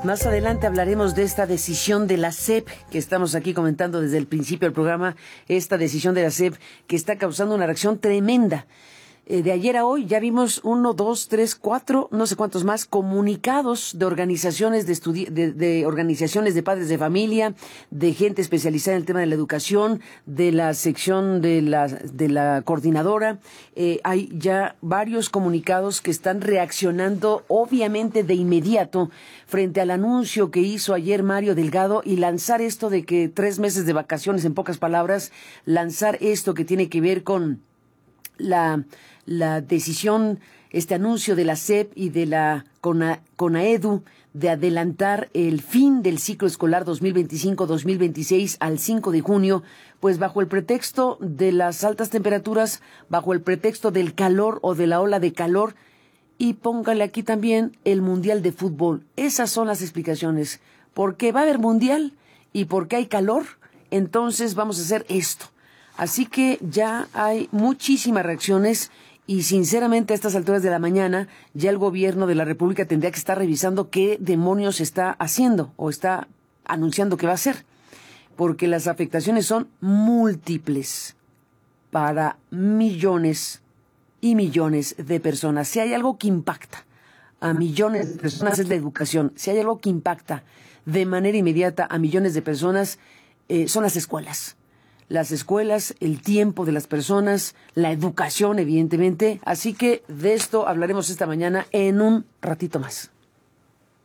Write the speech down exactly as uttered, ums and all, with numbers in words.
Más adelante hablaremos de esta decisión de la S E P que estamos aquí comentando desde el principio del programa, esta decisión de la S E P que está causando una reacción tremenda. Eh, de ayer a hoy ya vimos uno, dos, tres, cuatro, no sé cuántos más comunicados de organizaciones de, estudi- de, de organizaciones de padres de familia, de gente especializada en el tema de la educación, de la sección de la de la coordinadora. Eh, hay ya varios comunicados que están reaccionando, obviamente de inmediato, frente al anuncio que hizo ayer Mario Delgado y lanzar esto de que tres meses de vacaciones, en pocas palabras, lanzar esto que tiene que ver con la la decisión, este anuncio de la S E P y de la CONA, CONAEDU de adelantar el fin del ciclo escolar dos mil veinticinco dos mil veintiséis al cinco de junio, pues bajo el pretexto de las altas temperaturas, bajo el pretexto del calor o de la ola de calor, y póngale aquí también el Mundial de Fútbol. Esas son las explicaciones. ¿Por qué va a haber Mundial y por qué hay calor? Entonces vamos a hacer esto. Así que ya hay muchísimas reacciones y sinceramente a estas alturas de la mañana ya el gobierno de la República tendría que estar revisando qué demonios está haciendo o está anunciando que va a hacer, porque las afectaciones son múltiples para millones y millones de personas. Si hay algo que impacta a millones de personas es la educación. Si hay algo que impacta de manera inmediata a millones de personas eh, son las escuelas. Las escuelas, el tiempo de las personas, la educación, evidentemente. Así que de esto hablaremos esta mañana en un ratito más.